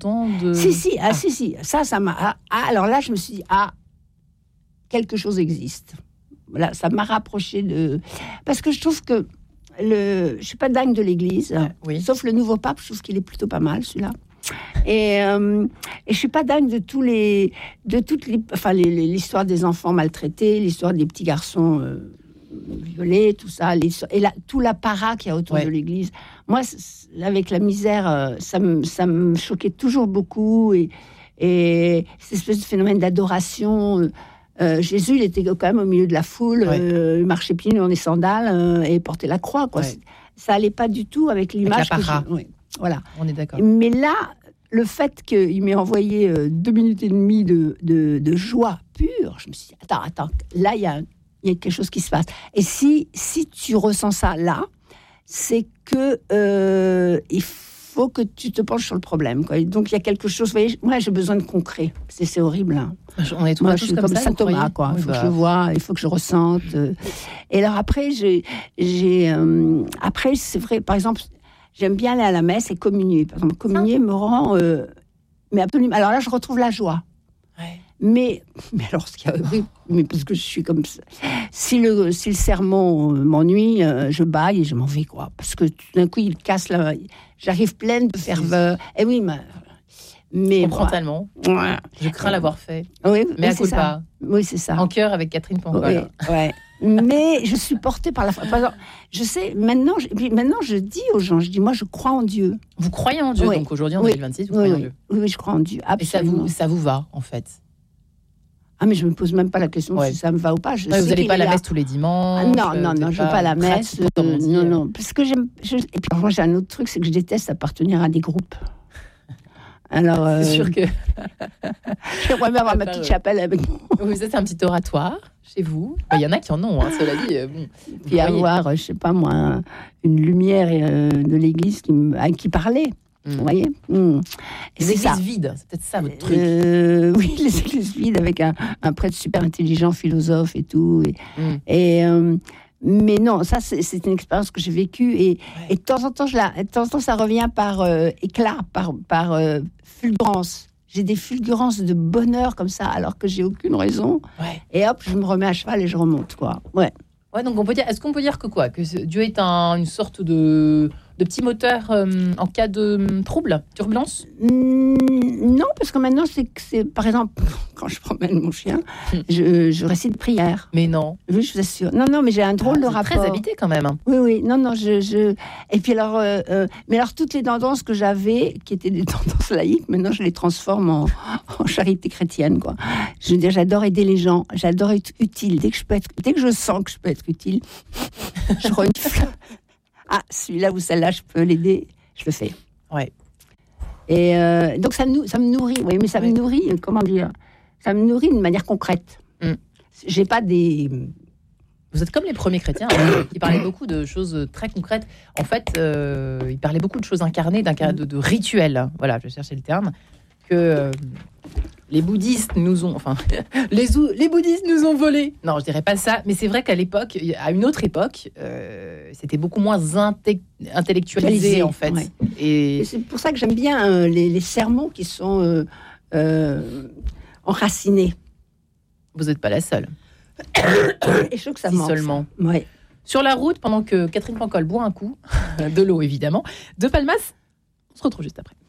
longtemps de... Si. Ça m'a... alors là, je me suis dit, quelque chose existe. Voilà, ça m'a rapproché de... Parce que je trouve que je suis pas dingue de l'Église, sauf le nouveau pape, je trouve qu'il est plutôt pas mal, celui-là. Et je suis pas dingue l'histoire des enfants maltraités, l'histoire des petits garçons violés, tout ça, tout l'apparat qu'il y a autour de l'Église. Moi, avec la misère, ça me choquait toujours beaucoup, et cette espèce de phénomène d'adoration. Jésus, il était quand même au milieu de la foule, il marchait pieds nus dans des sandales et portait la croix, quoi. Ça allait pas du tout avec l'image. Avec l'apparat. Voilà. On est d'accord. Mais là, le fait qu'il m'ait envoyé 2 minutes et demie de joie pure, je me suis dit, attends, là, il y a quelque chose qui se passe. Et si tu ressens ça là, c'est que il faut que tu te penches sur le problème, quoi. Et donc, il y a quelque chose... Vous voyez, moi, j'ai besoin de concret. C'est horrible, hein. On est moi, je suis comme Saint Thomas, quoi. Il faut que je le vois, il faut que je ressente. Et alors, après, après, c'est vrai, par exemple... J'aime bien aller à la messe et communier. Par exemple, communier me rend... mais absolument... Alors là, je retrouve la joie. Ouais. Mais alors, ce qu'il y a... Mais parce que je suis comme ça. Si le sermon m'ennuie, je bâille et je m'en vais, quoi. Parce que tout d'un coup, il casse la... J'arrive pleine de ferveur. Et oui, mais je comprends tellement. Ouais. Je crains l'avoir fait. Oui, mais à culpa. Oui, c'est ça. En cœur avec Catherine Pancol. Oui. Mais je suis portée par la foi. Par exemple, je sais, maintenant, je dis aux gens, moi, je crois en Dieu. Vous croyez en Dieu, donc aujourd'hui, en 2026, vous croyez en Dieu. Oui, je crois en Dieu, absolument. Et ça vous va, en fait? Ah, mais je me pose même pas la question si ça me va ou pas. Vous n'allez pas à la messe tous les dimanches? Non, je ne vais pas à la messe. Non. Parce que et puis, moi, j'ai un autre truc, c'est que je déteste appartenir à des groupes. Alors, c'est sûr que... J'aimerais bien avoir ma petite chapelle avec moi. Oui, ça, c'est un petit oratoire chez vous. Il y en a qui en ont, hein, cela dit. Puis avoir, je sais pas moi, une lumière de l'église qui parlait. Vous voyez Les églises vides, c'est peut-être ça votre truc. Oui, les églises vides avec un prêtre super intelligent, philosophe et tout. Mais non, ça, c'est une expérience que j'ai vécue. Et de temps en temps, ça revient par éclat, par fulgurance. J'ai des fulgurances de bonheur comme ça, alors que j'ai aucune raison. Et hop, je me remets à cheval et je remonte, quoi. Ouais, donc est-ce qu'on peut dire que Dieu est une sorte de petit moteur en cas de trouble, turbulence? Non, parce que maintenant, c'est par exemple, quand je promène mon chien, je récite prière. Mais non. Oui, je vous assure. Non, mais j'ai un drôle de rapport. Très habité quand même. Oui. Non, Et puis alors, mais alors toutes les tendances que j'avais, qui étaient des tendances laïques, maintenant je les transforme en charité chrétienne, quoi. Je veux dire, j'adore aider les gens, j'adore être utile. Dès que je sens que je peux être utile, je renifle. Celui-là ou celle-là, je peux l'aider, je le fais. Ouais. Et donc ça me nourrit, oui, mais ça me nourrit, comment dire, ça me nourrit d'une manière concrète. J'ai pas des... Vous êtes comme les premiers chrétiens qui parlaient beaucoup de choses très concrètes. En fait, ils parlaient beaucoup de choses incarnées, de rituels. Voilà, je cherchais le terme. Que les bouddhistes nous ont... Enfin, les bouddhistes nous ont volé. Non, je dirais pas ça. Mais c'est vrai qu'à l'époque, à une autre époque, c'était beaucoup moins intellectualisé, en fait. Ouais. Et c'est pour ça que j'aime bien les sermons qui sont enracinés. Vous n'êtes pas la seule. Et je trouve que ça si manque. Seulement. Ouais. Sur la route, pendant que Catherine Pancol boit un coup, de l'eau évidemment, de Palmas, on se retrouve juste après.